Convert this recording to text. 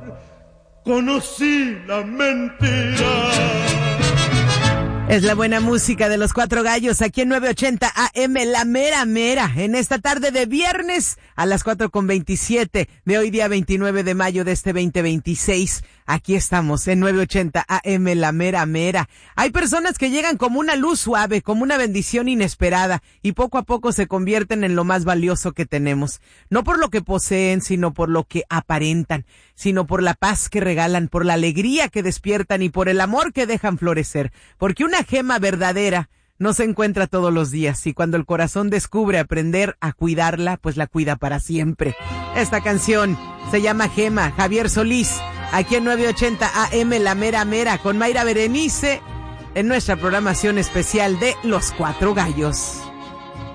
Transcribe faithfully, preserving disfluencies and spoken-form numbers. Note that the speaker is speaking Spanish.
conocí la mentira. Es la buena música de los Cuatro Gallos aquí en novecientos ochenta A M, la mera mera, en esta tarde de viernes a las cuatro con veintisiete de hoy día veintinueve de mayo de este veinte veintiséis. Aquí estamos en novecientos ochenta A M, la mera mera. Hay personas que llegan como una luz suave, como una bendición inesperada y poco a poco se convierten en lo más valioso que tenemos. No por lo que poseen, sino por lo que aparentan, sino por la paz que regalan, por la alegría que despiertan y por el amor que dejan florecer. Porque una gema verdadera no se encuentra todos los días y cuando el corazón descubre aprender a cuidarla, pues la cuida para siempre. Esta canción se llama Gema, Javier Solís, aquí en novecientos ochenta A M, la mera mera, con Mayra Berenice, en nuestra programación especial de Los Cuatro Gallos.